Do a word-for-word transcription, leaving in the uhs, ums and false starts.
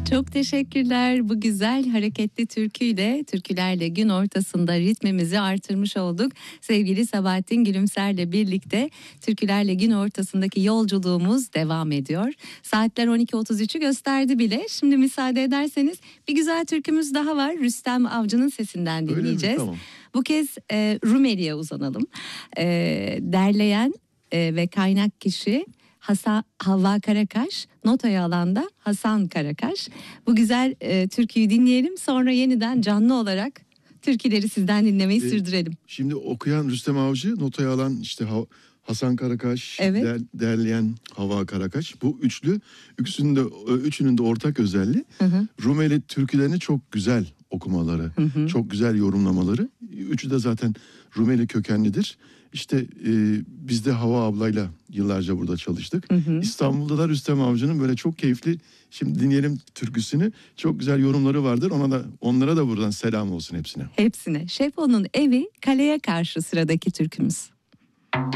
Çok teşekkürler. Bu güzel hareketli türküyle, türkülerle gün ortasında ritmimizi artırmış olduk. Sevgili Sabahattin Gülümser'le birlikte türkülerle gün ortasındaki yolculuğumuz devam ediyor. Saatler on iki otuz üçü gösterdi bile. Şimdi müsaade ederseniz bir güzel türkümüz daha var. Rüstem Avcı'nın sesinden dinleyeceğiz. Tamam. Bu kez e, Rumeli'ye uzanalım. E, derleyen e, ve kaynak kişi Hasan, Havva Karakaş, notayı alan da Hasan Karakaş. Bu güzel e, türküyü dinleyelim, sonra yeniden canlı olarak türküleri sizden dinlemeyi Ee, sürdürelim. Şimdi okuyan Rüstem Avcı, notayı alan işte Ha- Hasan Karakaş, Evet. der, derleyen Havva Karakaş. Bu üçlü, üçünün de, üçünün de ortak özelliği Hı hı. Rumeli türkülerini çok güzel okumaları, Hı hı. çok güzel yorumlamaları. Üçü de zaten Rumeli kökenlidir. İşte e, biz de Hava ablayla yıllarca burada çalıştık. Hı hı. İstanbul'da da Rüstem Avcı'nın böyle çok keyifli, şimdi dinleyelim türküsünü. Çok güzel yorumları vardır. Ona da onlara da buradan selam olsun hepsine. Hepsine. Şefo'nun evi kaleye karşı sıradaki türkümüz.